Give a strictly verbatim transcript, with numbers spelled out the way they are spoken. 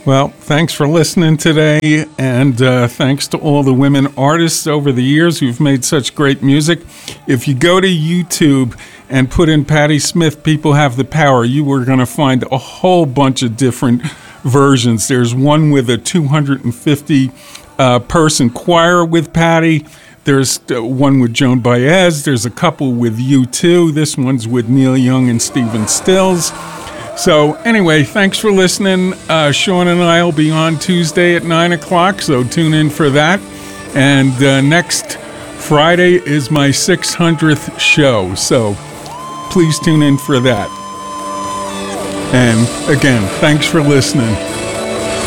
Well, thanks for listening today, and uh, thanks to all the women artists over the years who've made such great music. If you go to YouTube and put in Patti Smith, People Have the Power, you are going to find a whole bunch of different versions. There's one with a two hundred fifty uh, person choir with Patti. There's uh, one with Joan Baez. There's a couple with U two. This one's with Neil Young and Stephen Stills. So anyway, thanks for listening. Uh, Sean and I will be on Tuesday at nine o'clock, so tune in for that. And uh, next Friday is my six hundredth show, so please tune in for that. And again, thanks for listening.